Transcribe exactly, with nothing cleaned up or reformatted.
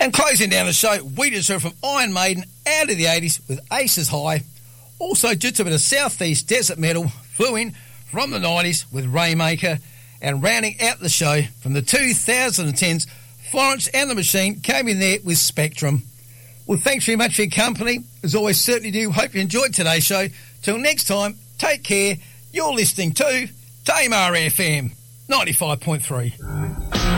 And closing down the show, we just heard from Iron Maiden out of the eighties with Aces High. Also just a bit of Southeast Desert Metal flew in from the nineties with Rainmaker. And rounding out the show from the twenty tens, Florence and the Machine came in there with Spectrum. Well, thanks very much for your company. As always, certainly do hope you enjoyed today's show. Till next time, take care. You're listening to Tamar F M ninety-five point three.